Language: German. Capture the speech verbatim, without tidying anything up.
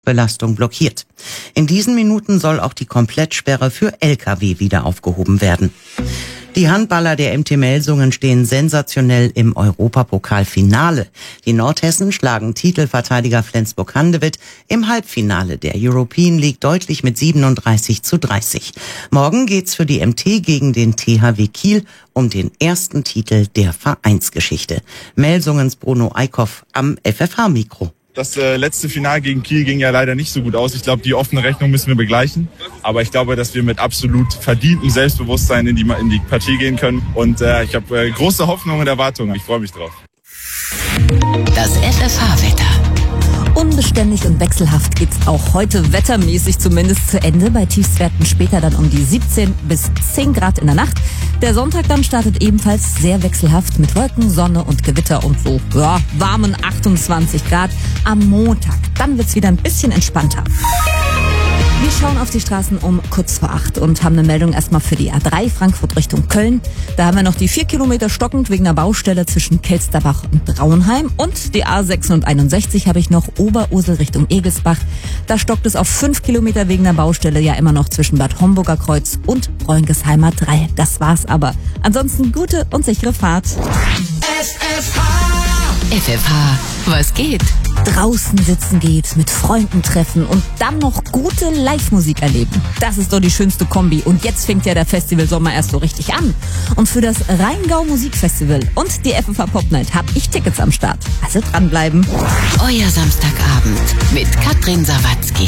Hochbelastung blockiert. In diesen Minuten soll auch die Komplettsperre für L K W wieder aufgehoben werden. Die Handballer der M T Melsungen stehen sensationell im Europapokalfinale. Die Nordhessen schlagen Titelverteidiger Flensburg-Handewitt im Halbfinale der European League deutlich mit siebenunddreißig zu dreißig. Morgen geht's für die M T gegen den T H W Kiel um den ersten Titel der Vereinsgeschichte. Melsungens Bruno Eickhoff am F F H-Mikro. Das äh, letzte Finale gegen Kiel ging ja leider nicht so gut aus. Ich glaube, die offene Rechnung müssen wir begleichen. Aber ich glaube, dass wir mit absolut verdientem Selbstbewusstsein in die, in die Partie gehen können. Und äh, ich habe äh, große Hoffnung und Erwartungen. Ich freue mich drauf. Das F F H-Wetter. Unbeständig und wechselhaft geht's auch heute wettermäßig zumindest zu Ende. Bei Tiefstwerten später dann um die siebzehn bis zehn Grad in der Nacht. Der Sonntag dann startet ebenfalls sehr wechselhaft mit Wolken, Sonne und Gewitter und so, ja, warmen achtundzwanzig Grad. Am Montag, dann wird's wieder ein bisschen entspannter. Wir schauen auf die Straßen um kurz vor acht und haben eine Meldung erstmal für die A drei Frankfurt Richtung Köln. Da haben wir noch die vier Kilometer stockend wegen einer Baustelle zwischen Kelsterbach und Braunheim. Und die A sechshunderteinundsechzig habe ich noch Oberursel Richtung Egelsbach. Da stockt es auf fünf Kilometer wegen der Baustelle ja immer noch zwischen Bad Homburger Kreuz und Bräunigsheimer Dreieck. Das war's aber. Ansonsten gute und sichere Fahrt. F F H. F F H, was geht? Draußen sitzen geht, mit Freunden treffen und dann noch gute Live-Musik erleben. Das ist doch die schönste Kombi. Und jetzt fängt ja der Festivalsommer erst so richtig an. Und für das Rheingau Musikfestival und die F F H Pop Night habe ich Tickets am Start. Also dranbleiben. Euer Samstagabend mit Katrin Sawatzki.